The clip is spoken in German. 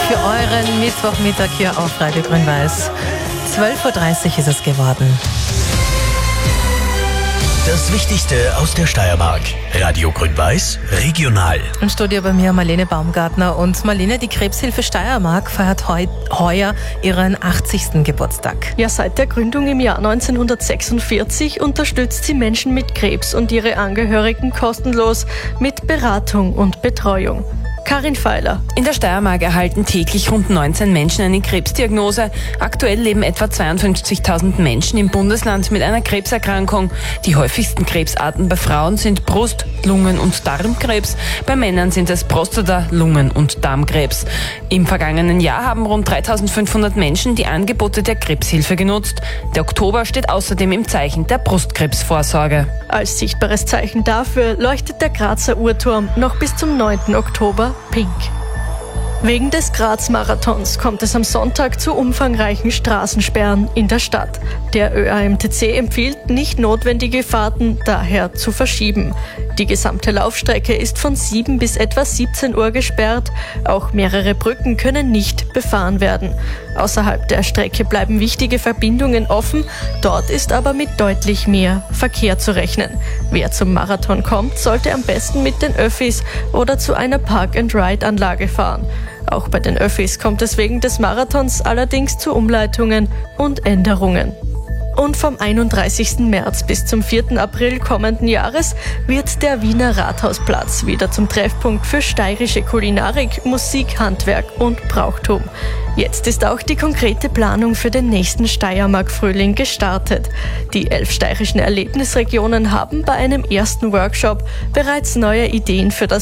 für euren Mittwochmittag hier auf Radio Grün-Weiß. 12.30 Uhr ist es geworden. Das Wichtigste aus der Steiermark. Radio Grün-Weiß, regional. Im Studio bei mir Marlene Baumgartner. Und Marlene, die Krebshilfe Steiermark feiert heuer ihren 80. Geburtstag. Ja, seit der Gründung im Jahr 1946 unterstützt sie Menschen mit Krebs und ihre Angehörigen kostenlos mit Beratung und Betreuung. Karin Feiler. In der Steiermark erhalten täglich rund 19 Menschen eine Krebsdiagnose. Aktuell leben etwa 52.000 Menschen im Bundesland mit einer Krebserkrankung. Die häufigsten Krebsarten bei Frauen sind Brust-, Lungen- und Darmkrebs. Bei Männern sind es Prostata-, Lungen- und Darmkrebs. Im vergangenen Jahr haben rund 3.500 Menschen die Angebote der Krebshilfe genutzt. Der Oktober steht außerdem im Zeichen der Brustkrebsvorsorge. Als sichtbares Zeichen dafür leuchtet der Grazer Uhrturm noch bis zum 9. Oktober pink. Wegen des Graz-Marathons kommt es am Sonntag zu umfangreichen Straßensperren in der Stadt. Der ÖAMTC empfiehlt, nicht notwendige Fahrten daher zu verschieben. Die gesamte Laufstrecke ist von 7 bis etwa 17 Uhr gesperrt. Auch mehrere Brücken können nicht befahren werden. Außerhalb der Strecke bleiben wichtige Verbindungen offen. Dort ist aber mit deutlich mehr Verkehr zu rechnen. Wer zum Marathon kommt, sollte am besten mit den Öffis oder zu einer Park-and-Ride-Anlage fahren. Auch bei den Öffis kommt es wegen des Marathons allerdings zu Umleitungen und Änderungen. Und vom 31. März bis zum 4. April kommenden Jahres wird der Wiener Rathausplatz wieder zum Treffpunkt für steirische Kulinarik, Musik, Handwerk und Brauchtum. Jetzt ist auch die konkrete Planung für den nächsten Steiermark-Frühling gestartet. Die 11 steirischen Erlebnisregionen haben bei einem ersten Workshop bereits neue Ideen für das